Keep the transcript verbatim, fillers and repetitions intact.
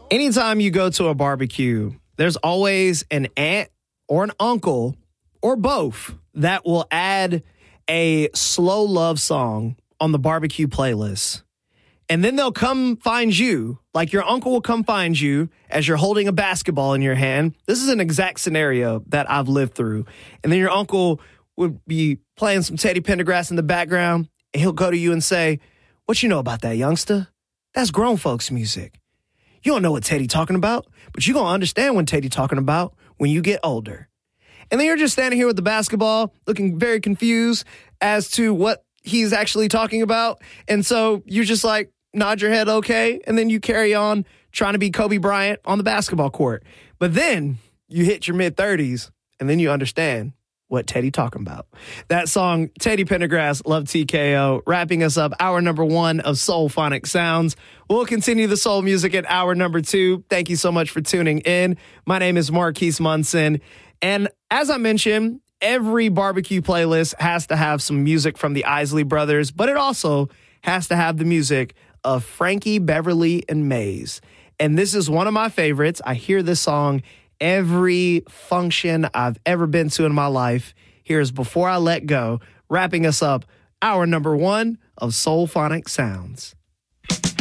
Anytime you go to a barbecue, there's always an aunt or an uncle or both that will add a slow love song on the barbecue playlist. And then they'll come find you, like your uncle will come find you as you're holding a basketball in your hand. This is an exact scenario that I've lived through. And then your uncle would be playing some Teddy Pendergrass in the background, and he'll go to you and say, "What you know about that, youngster? That's grown folks music. You don't know what Teddy talking about, but you're going to understand what Teddy talking about when you get older." And then you're just standing here with the basketball looking very confused as to what he's actually talking about. And so you're just like, nod your head okay, and then you carry on trying to be Kobe Bryant on the basketball court. But then you hit your mid-thirties, and then you understand what Teddy talking about. That song, Teddy Pendergrass, Love T K O, wrapping us up hour number one of Soul Phonic Sounds. We'll continue the soul music at hour number two. Thank you so much for tuning in. My name is Marquise Munson, and as I mentioned, every barbecue playlist has to have some music from the Isley Brothers, but it also has to have the music of Frankie Beverly and Maze. And this is one of my favorites. I hear this song every function I've ever been to in my life. Here's Before I Let Go, wrapping us up hour number one of Soul Phonic Sounds.